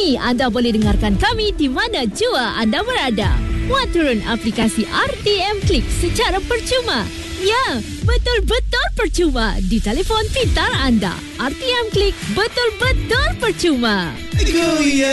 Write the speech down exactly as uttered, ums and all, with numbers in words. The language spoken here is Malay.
Kini anda boleh dengarkan kami di mana jua anda berada. Muat turun aplikasi R T M Click secara percuma. Ya, betul-betul percuma di telefon pintar anda. R T M Click betul-betul percuma.